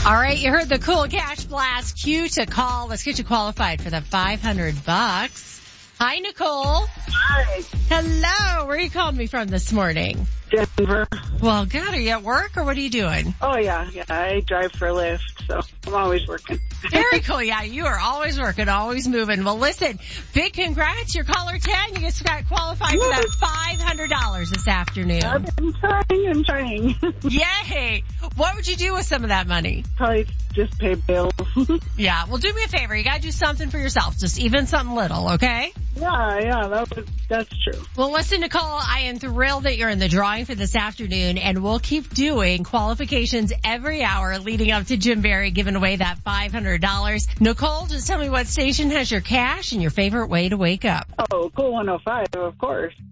All right, you heard the cool cash blast cue to call. Let's get you qualified for the $500. Hi, Nicole. Hi. Hello. Where are you calling me from this morning? Denver. Well, good. Are you at work or what are you doing? Oh, yeah. I drive for Lyft, so I'm always working. Very cool. Yeah, you are always working, always moving. Well, listen, big congrats. You're caller 10. You just got qualified for that $500 this afternoon. I'm trying. Yay. What would you do with some of that money? Probably just pay bills. Yeah, well, do me a favor. You got to do something for yourself. Just even something little, okay? Yeah, that's true. Well, listen, Nicole, I am thrilled that you're in the drawing for this afternoon, and we'll keep doing qualifications every hour leading up to Jim Barry giving away that $500. Nicole, just tell me what station has your cash and your favorite way to wake up. Oh, Cool 105, of course.